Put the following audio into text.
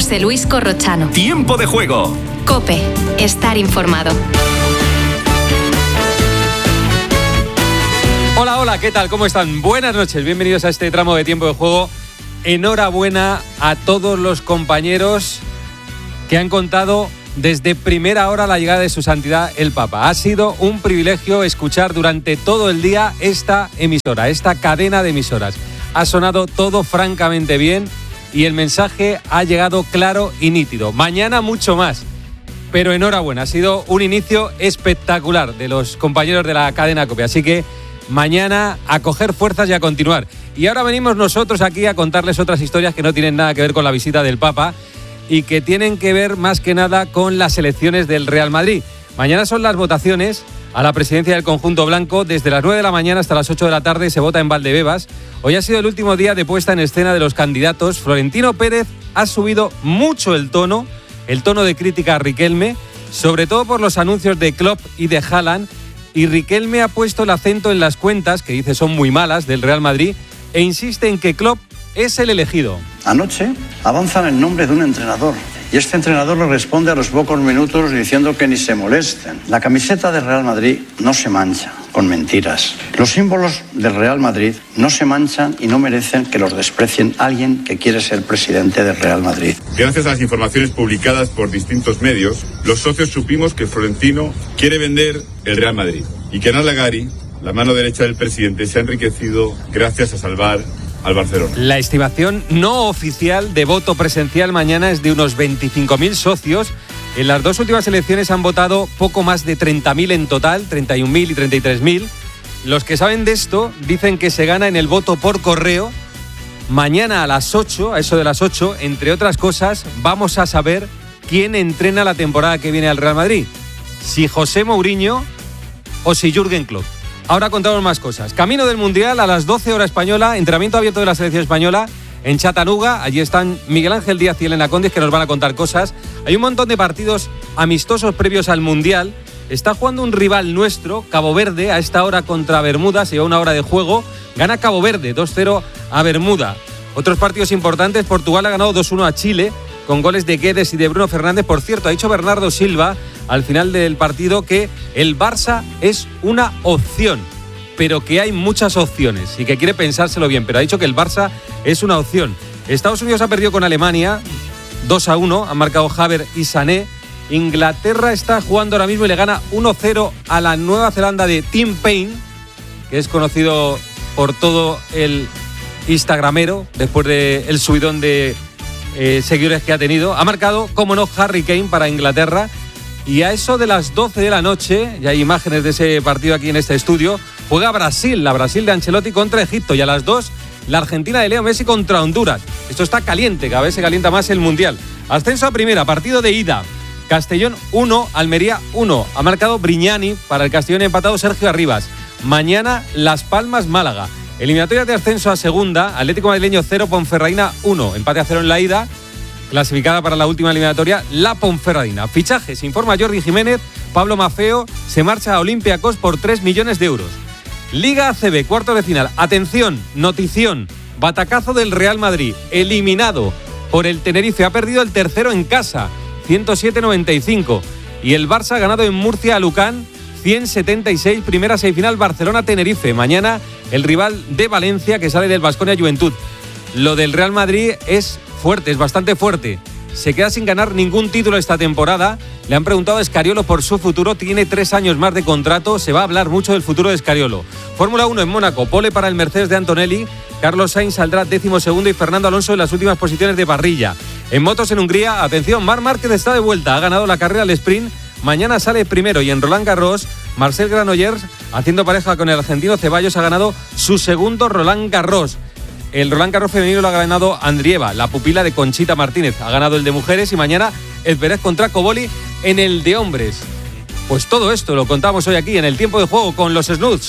José Luis Corrochano. Tiempo de juego. COPE. Estar informado. Hola, ¿qué tal? ¿Cómo están? Buenas noches, bienvenidos a este tramo de Tiempo de Juego. Enhorabuena a todos los compañeros que han contado desde primera hora la llegada de su santidad el Papa. Ha sido un privilegio escuchar durante todo el día esta emisora, esta cadena de emisoras. Ha sonado todo francamente bien y el mensaje ha llegado claro y nítido. Mañana mucho más, pero enhorabuena. Ha sido un inicio espectacular de los compañeros de la cadena COPE. Así que mañana a coger fuerzas y a continuar. Y ahora venimos nosotros aquí a contarles otras historias que no tienen nada que ver con la visita del Papa y que tienen que ver más que nada con las elecciones del Real Madrid. Mañana son las votaciones a la presidencia del conjunto blanco. Desde las 9 de la mañana hasta las 8 de la tarde se vota en Valdebebas. Hoy ha sido el último día de puesta en escena de los candidatos. Florentino Pérez ha subido mucho el tono de crítica a Riquelme, sobre todo por los anuncios de Klopp y de Haaland. Y Riquelme ha puesto el acento en las cuentas, que dice son muy malas, del Real Madrid, e insiste en que Klopp es el elegido. Anoche avanzan el nombre de un entrenador y este entrenador le responde a los pocos minutos diciendo que ni se molesten. La camiseta del Real Madrid no se mancha con mentiras. Los símbolos del Real Madrid no se manchan y no merecen que los desprecien alguien que quiere ser presidente del Real Madrid. Gracias a las informaciones publicadas por distintos medios, los socios supimos que Florentino quiere vender el Real Madrid y que Ana Lagari, la mano derecha del presidente, se ha enriquecido gracias a salvar al Barcelona. La estimación no oficial de voto presencial mañana es de unos 25.000 socios. En las dos últimas elecciones han votado poco más de 30.000 en total, 31.000 y 33.000. Los que saben de esto dicen que se gana en el voto por correo. Mañana a las 8, a eso de las 8, entre otras cosas, vamos a saber quién entrena la temporada que viene al Real Madrid. Si José Mourinho o si Jürgen Klopp. Ahora contamos más cosas. Camino del Mundial a las 12 hora española, entrenamiento abierto de la selección española en Chattanooga. Allí están Miguel Ángel Díaz y Elena Condis, que nos van a contar cosas. Hay un montón de partidos amistosos previos al Mundial. Está jugando un rival nuestro, Cabo Verde, a esta hora contra Bermuda. Se lleva una hora de juego. Gana Cabo Verde 2-0 a Bermuda. Otros partidos importantes. Portugal ha ganado 2-1 a Chile con goles de Guedes y de Bruno Fernández. Por cierto, ha dicho Bernardo Silva al final del partido que el Barça es una opción, pero que hay muchas opciones y que quiere pensárselo bien, pero ha dicho que el Barça es una opción. Estados Unidos ha perdido con Alemania 2-1, han marcado Havertz y Sané. Inglaterra está jugando ahora mismo y le gana 1-0 a la Nueva Zelanda de Tim Payne, que es conocido por todo el instagramero después del subidón de seguidores que ha tenido. Ha marcado, como no, Harry Kane para Inglaterra. Y a eso de las 12 de la noche, ya hay imágenes de ese partido aquí en este estudio, juega Brasil, la Brasil de Ancelotti contra Egipto. Y a las 2, la Argentina de Leo Messi contra Honduras. Esto está caliente, cada vez se calienta más el Mundial. Ascenso a primera, partido de ida. Castellón 1, Almería 1. Ha marcado Brignani para el Castellón, empatado Sergio Arribas. Mañana Las Palmas, Málaga. Eliminatoria de ascenso a segunda, Atlético Madrileño 0, Ponferradina 1. Empate a 0 en la ida. Clasificada para la última eliminatoria, la Ponferradina. Fichajes, informa Jordi Jiménez. Pablo Maffeo se marcha a Olympiacos por 3 millones de euros. Liga ACB, cuartos de final. Atención, notición. Batacazo del Real Madrid, eliminado por el Tenerife. Ha perdido el tercero en casa, 107-95. Y el Barça ha ganado en Murcia a Lucan, 176. Primera semifinal, Barcelona-Tenerife. Mañana el rival de Valencia, que sale del Baskonia Juventud. Lo del Real Madrid es fuerte, es bastante fuerte. Se queda sin ganar ningún título esta temporada. Le han preguntado a Scariolo por su futuro. Tiene 3 años más de contrato. Se va a hablar mucho del futuro de Scariolo. Fórmula 1 en Mónaco. Pole para el Mercedes de Antonelli. Carlos Sainz saldrá 12º y Fernando Alonso en las últimas posiciones de parrilla. En motos en Hungría, atención, Marc Márquez está de vuelta. Ha ganado la carrera al sprint. Mañana sale primero. Y en Roland Garros, Marcel Granollers, haciendo pareja con el argentino Ceballos, ha ganado su segundo Roland Garros. El Roland Garros femenino lo ha ganado Andrieva, la pupila de Conchita Martínez. Ha ganado el de mujeres y mañana el Pérez contra Coboli en el de hombres. Pues todo esto lo contamos hoy aquí en el Tiempo de Juego con los Snoods.